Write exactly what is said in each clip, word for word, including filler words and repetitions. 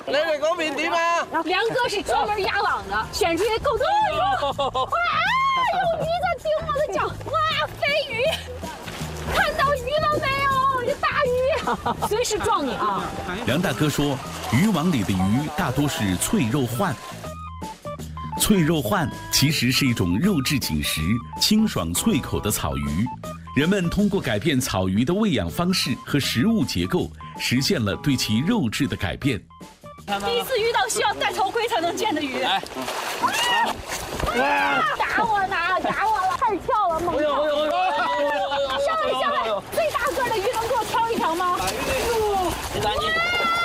你嚟講面點啊？ 梁哥是專門壓網的，選出一夠多魚。哇！有魚在頂我的腳！哇，飛魚！看到魚了沒有？這大魚，隨時撞你啊！ 梁大哥說，漁網裡的魚大多是脆肉鯇。脆肉鯇其實是一種肉質緊實、清爽脆口的草魚。人們通過改變草魚的餵養方式和食物結構，實現了對其肉質的改變。 第一次遇到需要戴頭盔才能見的魚。來，打我呢！打我了！太跳了，猛跳！上來上來！最大個的魚能給我挑一條嗎？ 你等你。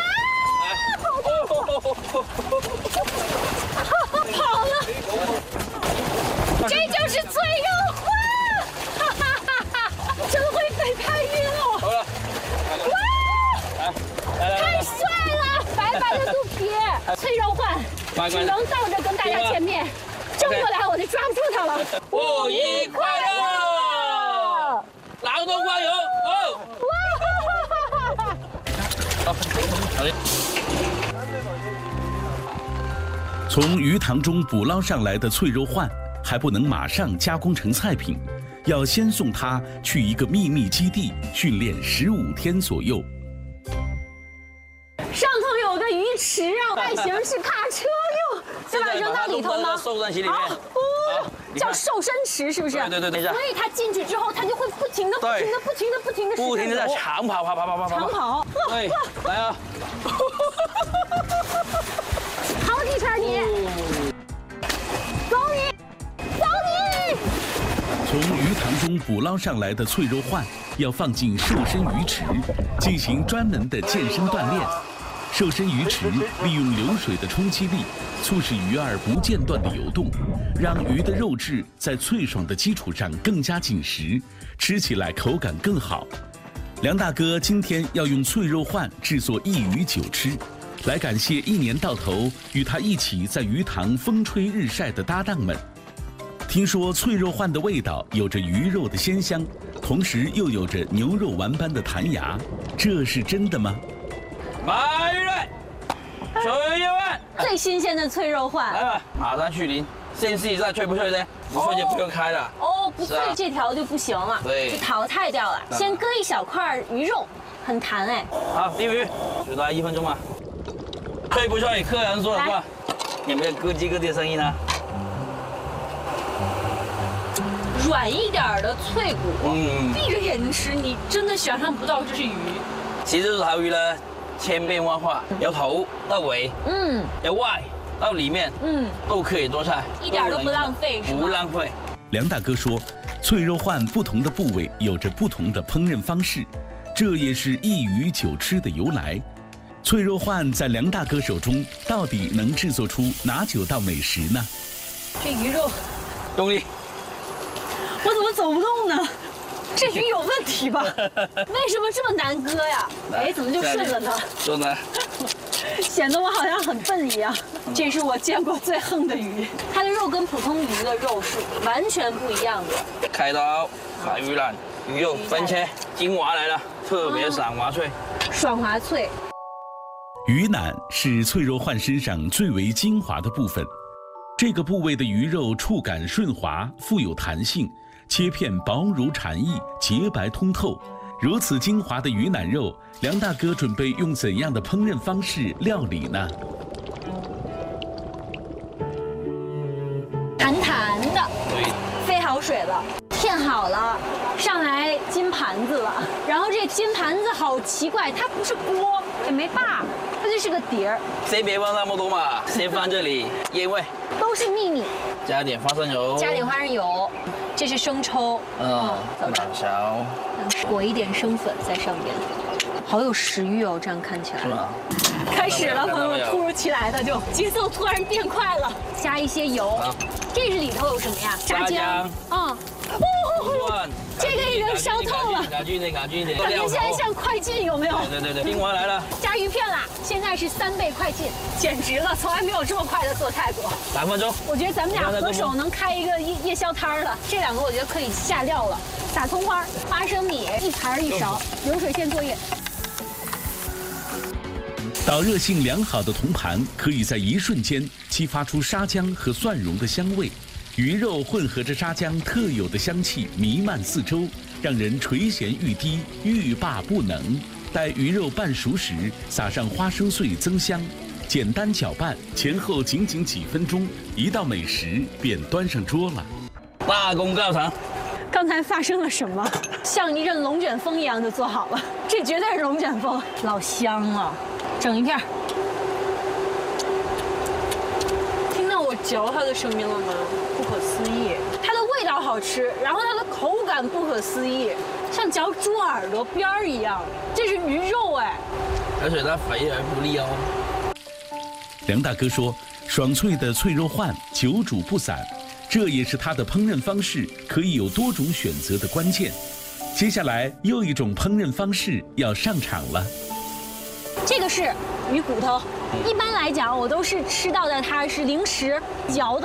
跑了！這就是脆肉鯇！哈哈哈哈！真會飛拍暈了！ 好了， 哇！太帥了！白白的肚皮，脆肉鯇，只能倒着跟大家見面，正過來我就抓不住它了。 五一快樂！勞動加油！好！ 哇！ 好，好嘞。 從魚塘中捕撈上來的脆肉鯇，還不能馬上加工成菜品，要先送它去一個秘密基地訓練十五天左右。 上頭有個魚池啊，外形是卡車哟，是吧？扔到裡頭嗎？ 瘦身池裡面。 哦，叫瘦身池是不是？ 對對對，等一下。 所以它進去之後，它就會不停的、不停的、不停的、不停的、 不停的在長跑，跑跑跑跑跑。 長跑。 對，來啊！ 好幾圈你，走你，走你！ 從魚塘中捕撈上來的脆肉鯇，要放進瘦身魚池，進行專門的健身鍛鍊。瘦身魚池利用流水的衝擊力，促使魚兒不間斷地游動，讓魚的肉質在脆爽的基礎上更加緊實，吃起來口感更好。梁大哥今天要用脆肉鯇製作一魚九吃，來感謝一年到頭與他一起在魚塘風吹日曬的搭檔們。聽說脆肉鯇的味道有着魚肉的鮮香，同時又有着牛肉丸般的彈牙，這是真的嗎？ 買來，脆肉鯇， 最新鮮的脆肉鯇， 來吧，馬上去淋，先試一下脆不脆呢？不脆就不用開了。 哦，不脆這條就不行了， 對， 就淘汰掉了。先割一小塊魚肉，很彈哎。 好，釣魚，就大概一分鐘吧。脆不脆？客人說的話，有沒有咯吱咯吱的聲音呢？ 軟一點的脆骨， 嗯， 閉着眼睛吃，你真的想象不到這是魚。 其實這條魚呢，千變萬化，由頭到尾， 嗯， 由外到裡面，嗯，都可以做菜， 一點都不浪費，是嗎？ 不浪費。 梁大哥說，脆肉鯇不同的部位有着不同的烹飪方式，這也是一魚九吃的由來。脆肉鯇在梁大哥手中到底能製作出哪九道美食呢？ 這魚肉， 用力。 我怎麼走不動呢？這魚有問題吧？為什麼這麼難割呀？哎，怎麼就順了呢？ 順了， 顯得我好像很笨一樣。這是我見過最橫的魚，它的肉跟普通魚的肉是完全不一樣的。 開刀，把魚腩、魚肉分切，精華來了，特別爽滑脆。 爽滑脆。 魚腩是脆肉鯇身上最為精華的部分，這個部位的魚肉觸感順滑，富有彈性，切片薄如蟬翼，潔白通透。如此精華的魚腩肉，梁大哥準備用怎樣的烹飪方式料理呢？ 彈彈的，飛好水了，片好了，上來金盤子了。然後這金盤子好奇怪，它不是鍋，也沒把，它就是個碟兒。 先別放那麼多嘛，先放這裡醃味， 都是秘密。 加點花生油， 加點花生油，這是生抽， 嗯，粉條， 裹一點生粉在上邊，好有食慾哦，這樣看起來。 是嗎？ 開始了，朋友們，突如其來的就節奏突然變快了，加一些油，這是裡頭有什麼呀？炸薑，啊，哦，這個已經燒透了， 感覺現在像快進有沒有？ 對對對，精華來了， 加魚片啦，現在是三倍快進，簡直了，從來沒有這麼快的做菜過。 兩分鐘， 我覺得咱們倆合手能開一個夜夜宵攤了。這兩個我覺得可以下料了，撒蔥花、花生米，一盤一勺，流水線作業。 导热性良好的铜盘可以在一瞬间激发出沙姜和蒜蓉的香味，鱼肉混合着沙姜特有的香气弥漫四周，让人垂涎欲滴，欲罢不能。待鱼肉半熟时，撒上花生碎增香，简单搅拌，前后仅仅几分钟，一道美食便端上桌了。 大功告成。 刚才发生了什么？像一阵龙卷风一样就做好了，这绝对是龙卷风，老香了。整一片。听到我嚼它的声音了吗？不可思议，它的味道好吃，然后它的口感不可思议，像嚼猪耳朵边儿一样。这是鱼肉哎， 而且它肥而不腻哦。 梁大哥说，爽脆的脆肉鲩久煮不散，这也是他的烹饪方式可以有多种选择的关键。接下来又一种烹饪方式要上场了。 这个是鱼骨头，一般来讲我都是吃到的它是零食嚼的。